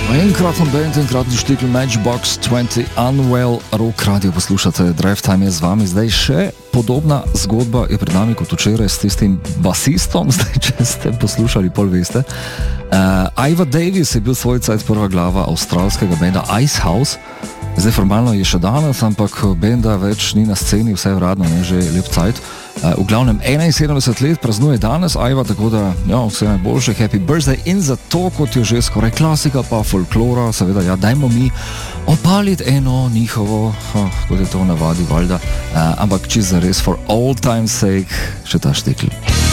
Enkraten band, enkratni štikl Matchbox 20 Unwell, Rock Radio poslušate, Drive Time je z vami. Zdaj še podobna zgodba je pred nami kot včeraj s tistim basistom, zdaj če ste poslušali, pol veste. Iva Davis je bil svoj cajt prva glava avstralskega benda Icehouse. Zdaj formalno je še danes, ampak benda več ni na sceni, vse uradno, ne, že lep cajt. V glavnem 71 let praznuje danes Iva, tako da ja, vse najboljše, happy birthday in zato, kot je že skoraj klasika pa folklora, seveda, ja, dajmo mi opaliti eno njihovo, kot je to v navadi, valjda, ampak čisto zares, for all time's sake, še ta štekl.